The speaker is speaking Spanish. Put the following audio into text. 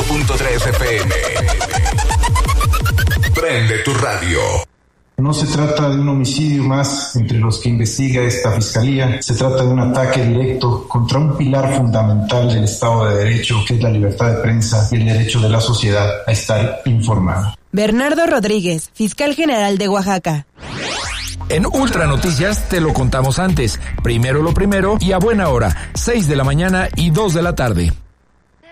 98.3 FM. Prende tu radio. No se trata de un homicidio más entre los que investiga esta fiscalía, se trata de un ataque directo contra un pilar fundamental del Estado de Derecho, que es la libertad de prensa y el derecho de la sociedad a estar informada. Bernardo Rodríguez, fiscal general de Oaxaca. En Ultra Noticias te lo contamos antes, primero lo primero y a buena hora, 6 de la mañana y 2 de la tarde.